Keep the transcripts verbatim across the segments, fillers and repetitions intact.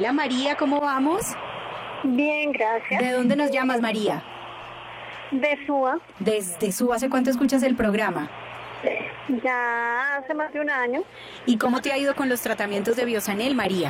Hola María, ¿cómo vamos? Bien, gracias. ¿De dónde nos llamas, María? De Suba. Desde Suba. ¿Hace cuánto escuchas el programa? Ya hace más de un año. ¿Y cómo te ha ido con los tratamientos de Biosanel, María?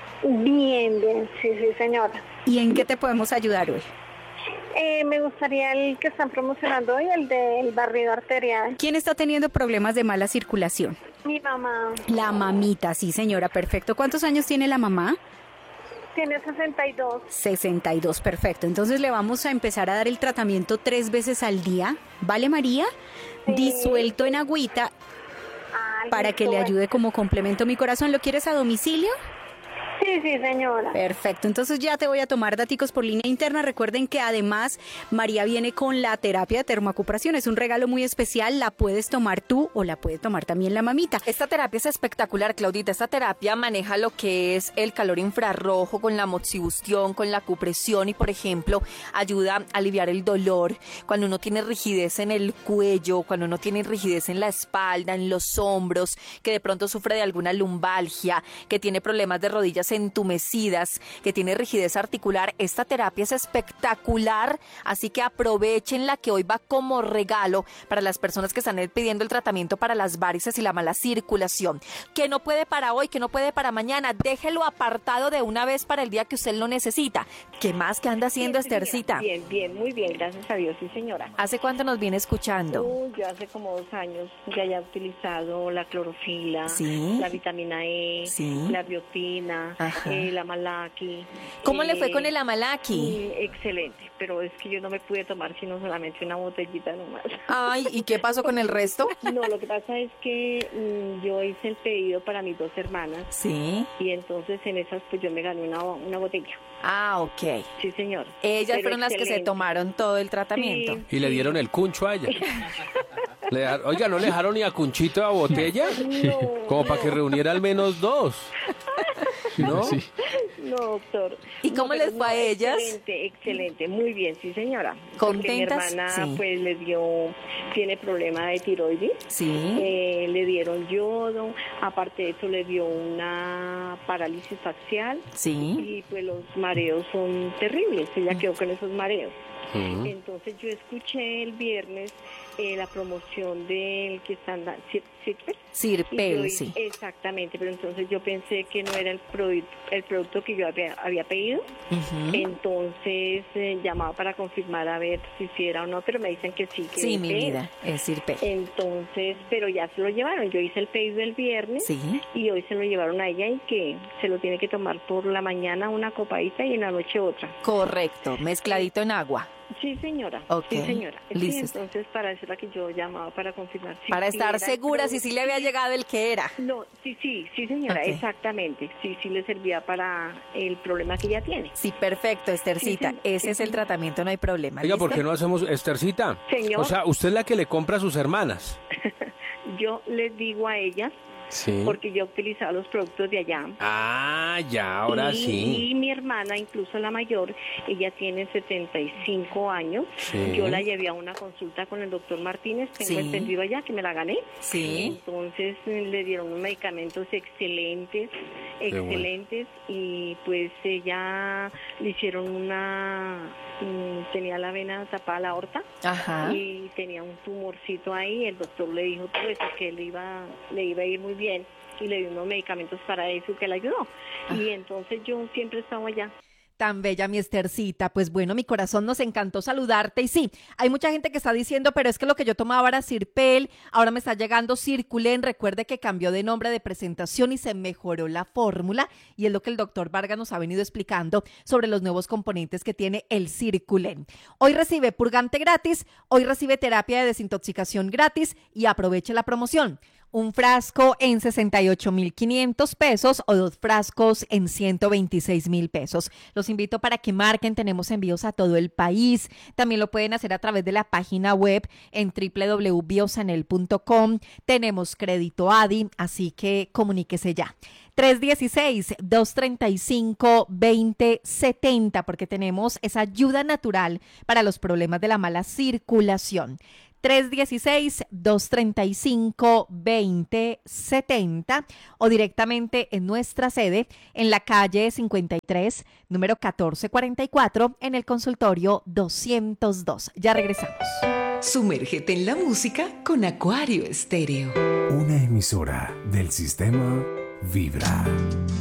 Bien, bien, sí, sí, señora. ¿Y en qué te podemos ayudar hoy? Eh, me gustaría el que están promocionando hoy, el del barrido arterial. ¿Quién está teniendo problemas de mala circulación? Mi mamá. La mamita, sí señora, perfecto. ¿Cuántos años tiene la mamá? Tiene sesenta y dos. sesenta y dos, perfecto. Entonces le vamos a empezar a dar el tratamiento tres veces al día, ¿vale, María? Sí. Disuelto en agüita Ah, para que le ayude como complemento. Mi corazón, ¿lo quieres a domicilio? Sí, sí, señora. Perfecto, entonces ya te voy a tomar daticos por línea interna. Recuerden que además María viene con la terapia de termoacupresión. Es un regalo muy especial, la puedes tomar tú o la puede tomar también la mamita. Esta terapia es espectacular, Claudita. Esta terapia maneja lo que es el calor infrarrojo con la moxibustión, con la acupresión y, por ejemplo, ayuda a aliviar el dolor cuando uno tiene rigidez en el cuello, cuando uno tiene rigidez en la espalda, en los hombros, que de pronto sufre de alguna lumbalgia, que tiene problemas de rodillas entumecidas, que tiene rigidez articular. Esta terapia es espectacular, así que aprovechenla, que hoy va como regalo para las personas que están pidiendo el tratamiento para las varices y la mala circulación. Que no puede para hoy, que no puede para mañana, déjelo apartado de una vez para el día que usted lo necesita. ¿Qué más que anda haciendo, Bien, Esthercita? Bien, bien, muy bien, gracias a Dios, sí señora. ¿Hace cuánto nos viene escuchando? Uh, yo hace como dos años ya he utilizado la clorofila, Sí. la vitamina E, Sí. la biotina, eh, la malaki. ¿Cómo eh, le fue con el amalaki? y excelente, pero es que yo no me pude tomar sino solamente una botellita nomás. Ay, ¿y qué pasó con el resto? No, lo que pasa es que mm, yo hice el pedido para mis dos hermanas Sí. y entonces en esas pues yo me gané una, una botella. Ah, ok. Sí, señor. Ellas Pero fueron las que se excelente. tomaron todo el tratamiento. Sí. Y le dieron el cuncho a ella. Le da- Oiga, ¿no le dejaron ni a Cunchito a botella? No, Como para que reuniera al menos dos. ¿No? Sí. No, doctor. ¿Y cómo No, les pero fue a ellas? Excelente, excelente, muy bien, sí señora. ¿Contentas? Porque mi hermana Sí. pues le dio, tiene problema de tiroides, Sí. eh, le dieron yodo, aparte de eso le dio una parálisis facial Sí. y pues los mareos son terribles, ella quedó con esos mareos. Ujú. Entonces yo escuché el viernes eh, la promoción del que están dando, ¿sí? ¿Sí? Y yo Sirpel, hice- sí. Exactamente, pero entonces yo pensé que no era el, produ- el producto que yo había, había pedido, Ujú. entonces eh, llamaba para confirmar a ver si sí era o no, pero me dicen que sí, que Sí, ese mi es. vida, es Sirpel. Entonces, pero ya se lo llevaron, yo hice el pedido el viernes Sí. y hoy se lo llevaron a ella y que se lo tiene que tomar por la mañana una copadita y en la noche otra. Correcto, mezcladito en agua. Sí, señora. Ok, Sí, señora. Sí, listo. entonces para eso era que yo llamaba para confirmar. si Para sí estar era el segura si sí le había llegado el que era. No, sí, sí, sí, señora, Ok. exactamente. Sí, sí le servía para el problema que ella tiene. Sí, perfecto, Esthercita. Sí, sí, Ese sí, es el sí. tratamiento, no hay problema. Oiga, ¿por ¿listo? qué no hacemos, Esthercita? Señor. O sea, usted es la que le compra a sus hermanas. Yo les digo a ella, Sí. porque yo utilizaba los productos de allá. Ah, ya, ahora y, sí. y mi hermana, incluso la mayor, ella tiene setenta y cinco años. Sí. Yo la llevé a una consulta con el doctor Martínez, tengo Sí. entendido allá, que me la gané. Sí. Entonces eh, le dieron unos medicamentos excelentes, excelentes, y pues ella le hicieron una, mm, tenía la vena tapada, la aorta, Ajá. y tenía un tumorcito ahí. El doctor le dijo todo eso, que le iba, le iba a ir muy bien, y le dio unos medicamentos para eso que le ayudó. Y entonces yo siempre estaba allá. Tan bella mi Esthercita, pues bueno, mi corazón, nos encantó saludarte y sí, hay mucha gente que está diciendo, pero es que lo que yo tomaba era Sirpel, ahora me está llegando Circulen. Recuerde que cambió de nombre de presentación y se mejoró la fórmula y es lo que el doctor Vargas nos ha venido explicando sobre los nuevos componentes que tiene el Circulen. Hoy recibe purgante gratis, hoy recibe terapia de desintoxicación gratis y aproveche la promoción. Un frasco en sesenta y ocho mil quinientos pesos o dos frascos en ciento veintiséis mil pesos. Los invito para que marquen, tenemos envíos a todo el país. También lo pueden hacer a través de la página web en doble u doble u doble u punto biosanel punto com. Tenemos crédito A D I, así que comuníquese ya. tres uno seis, dos tres cinco, dos cero siete cero porque tenemos esa ayuda natural para los problemas de la mala circulación. tres uno seis, dos tres cinco, dos cero siete cero o directamente en nuestra sede en la calle cincuenta y tres, número catorce cuarenta y cuatro, en el consultorio doscientos dos. Ya regresamos. Sumérgete en la música con Acuario Estéreo. Una emisora del sistema Vibra.